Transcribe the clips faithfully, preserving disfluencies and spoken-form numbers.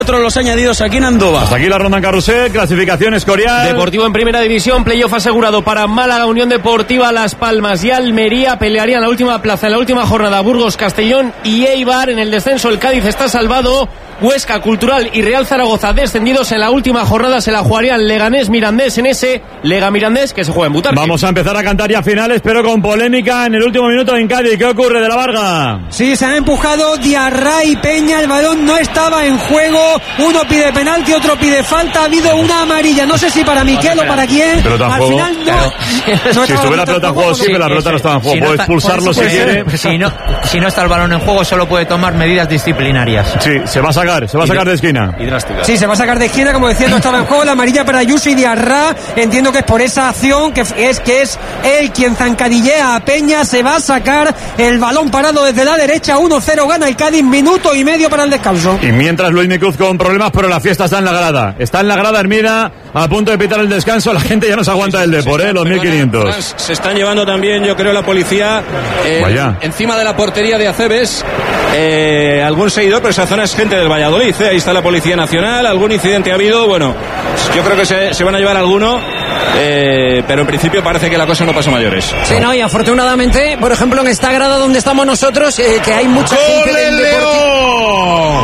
Los añadidos aquí en Andova. Hasta aquí la ronda en carrusel, clasificación Escorial. Deportivo en primera división, playoff asegurado para Málaga, Unión Deportiva Las Palmas y Almería. Pelearían la última plaza en la última jornada Burgos, Castellón y Eibar. En el descenso el Cádiz está salvado. Huesca, Cultural y Real Zaragoza descendidos. En la última jornada se la jugarían Leganés, Mirandés en ese Lega Mirandés que se juega en Butarque. Vamos a empezar a cantar ya finales, pero con polémica en el último minuto en Cádiz. ¿Qué ocurre, de la Varga? Sí, se han empujado Diarra y Peña, el balón no estaba en juego, uno pide penalti, otro pide falta, ha habido una amarilla, no sé si para Miquel o para quién. Al final no, claro. no si estuviera pelota en juego, sí, pero la pelota no estaba en juego, si puede no expulsarlo si quiere. Si no, si no está el balón en juego, solo puede tomar medidas disciplinarias. Sí, se va a sacar, se va a sacar de esquina. Y drástica. Sí, se va a sacar de esquina, como decía, no estaba en juego, la amarilla para Ayuso y Diarra. Entiendo que es por esa acción, que es que es él quien zancadillea a Peña. Se va a sacar el balón parado desde la derecha, uno cero gana el Cádiz, minuto y medio para el descanso. Y mientras Luis Micuz con problemas, pero la fiesta está en la grada. Está en la grada Hermida, a punto de pitar el descanso. La gente ya no se aguanta del Depor, ¿eh? Los mil quinientos. Se están llevando también, yo creo, la policía eh, Vaya. encima de la portería de Acebes. Eh, algún seguidor, pero esa zona es gente del Valladolid, ¿eh? Ahí está la Policía Nacional, algún incidente ha habido, bueno, yo creo que se, se van a llevar alguno, eh, pero en principio parece que la cosa no pasa a mayores. Sí, no, y afortunadamente, por ejemplo, en esta grada donde estamos nosotros, eh, que hay mucha ¡Gol gente del del León!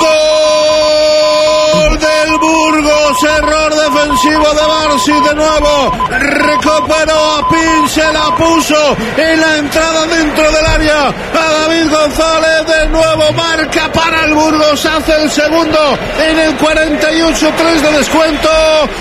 ¡Gol del Burgos! Error defensivo de Barsi de nuevo. Recuperó a Pin, se la puso en la entrada dentro del área a David González. De nuevo marca para el Burgos. Hace el segundo en el cuarenta y ocho tres de descuento.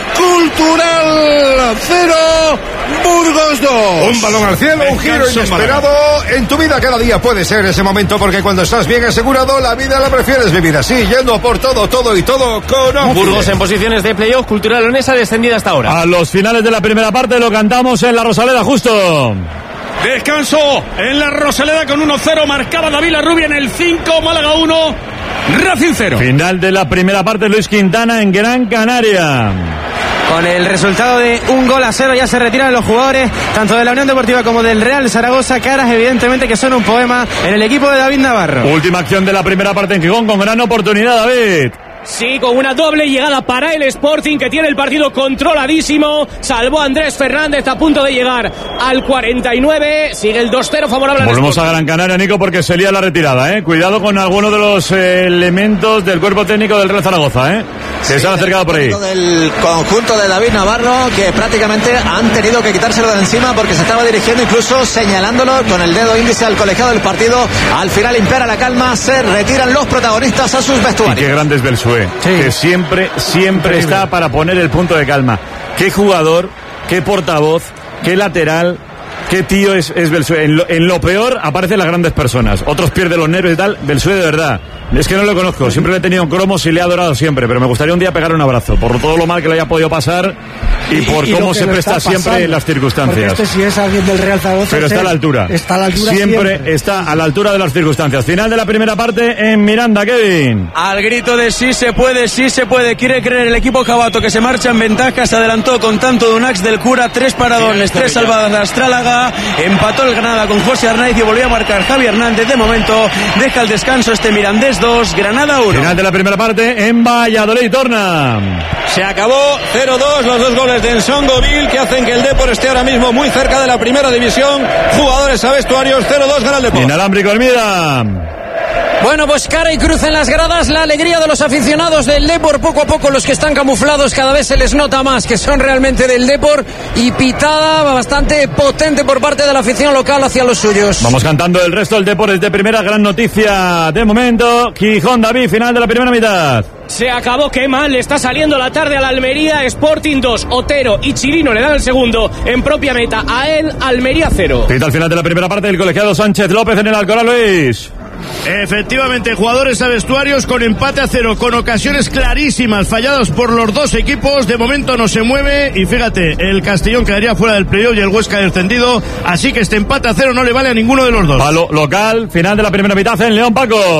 Cultural cero, Burgos dos. Un balón al cielo, un giro inesperado. En tu vida cada día puede ser ese momento, porque cuando estás bien asegurado, la vida la prefieres vivir así, yendo por todo, todo y todo con Onfides. Burgos en posiciones de playoff, Cultural Leonesa descendida hasta ahora. A los finales de la primera parte lo cantamos en la Rosaleda justo. Descanso en la Rosaleda con uno cero, marcaba David Larrubia en el cinco, Málaga uno, Racing cero. Final de la primera parte, Luis Quintana en Gran Canaria. Con el resultado de un gol a cero ya se retiran los jugadores tanto de la Unión Deportiva como del Real Zaragoza, caras evidentemente que son un poema en el equipo de David Navarro. Última acción de la primera parte en Gijón con gran oportunidad, David. Sí, con una doble llegada para el Sporting, que tiene el partido controladísimo. Salvó a Andrés Fernández a punto de llegar al cuarenta y nueve. Sigue el dos cero favorable al Volvemos Sporting. a Gran Canaria, Nico, porque se lía la retirada, ¿eh? Cuidado con alguno de los eh, elementos del cuerpo técnico del Real Zaragoza, ¿eh? Que sí, se han acercado por ahí. Del conjunto de David Navarro, que prácticamente han tenido que quitárselo de encima porque se estaba dirigiendo, incluso señalándolo con el dedo índice al colegiado del partido. Al final impera la calma, se retiran los protagonistas a sus vestuarios. Y qué grande es Belsué. Sí. Que siempre, siempre Increíble. Está para poner el punto de calma. Qué jugador, qué portavoz, qué lateral, qué tío es, es Belsué. En lo, en lo peor aparecen las grandes personas. Otros pierden los nervios y tal. Belsué, de verdad. Es que no lo conozco, siempre le he tenido en cromos y le he adorado siempre, pero me gustaría un día pegarle un abrazo por todo lo mal que le haya podido pasar y, y por y cómo se presta siempre en las circunstancias. Este sí es alguien del Real Zaragoza. Pero está a la altura. Está a la altura siempre, siempre está a la altura de las circunstancias. Final de la primera parte en Miranda, Kevin. Al grito de sí se puede, sí se puede. Quiere creer el equipo Cabato que se marcha en ventaja. Se adelantó con tanto de Unax del Cura, tres paradones, tres salvadas de Astrálaga. Empató el Granada con José Arnaiz y volvió a marcar Javi Hernández. De momento deja el descanso este Mirandés dos, Granada uno. Final de la primera parte en Valladolid, torna. Se acabó cero dos, los dos goles de Ensongoville que hacen que el Depor esté ahora mismo muy cerca de la primera división. Jugadores a vestuarios, cero dos gana el Depor. Inalámbrico Hermida. Bueno, pues cara y cruz en las gradas, la alegría de los aficionados del Depor, poco a poco los que están camuflados cada vez se les nota más que son realmente del Depor, y pitada bastante potente por parte de la afición local hacia los suyos. Vamos cantando el resto del Depor, es de primera, gran noticia de momento. Gijón, David, final de la primera mitad. Se acabó, qué mal, le está saliendo la tarde a la Almería. Sporting dos, Otero y Chirino le dan el segundo en propia meta a él, Almería cero. Pita al final de la primera parte el colegiado Sánchez López en el Alcoraz, Luis. Efectivamente, jugadores a vestuarios con empate a cero, con ocasiones clarísimas falladas por los dos equipos. De momento no se mueve y fíjate, el Castellón quedaría fuera del playoff y el Huesca descendido, así que este empate a cero no le vale a ninguno de los dos. Palo local, final de la primera mitad en León, Paco.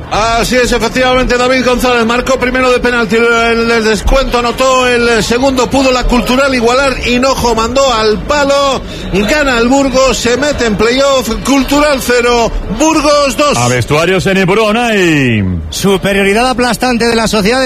Así es, efectivamente, David González marcó primero de penalti, el, el descuento anotó el segundo, pudo la Cultural igualar, Hinojo mandó al palo y gana el Burgos, se mete en playoff, Cultural cero, Burgos dos. A vestuarios en Hebrona y... Superioridad aplastante de la Sociedad de